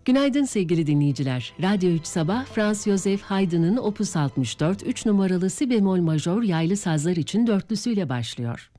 Günaydın sevgili dinleyiciler. Radyo 3 Sabah, Franz Joseph Haydn'ın Opus 64 3 numaralı si bemol majör yaylı sazlar için dörtlüsüyle başlıyor.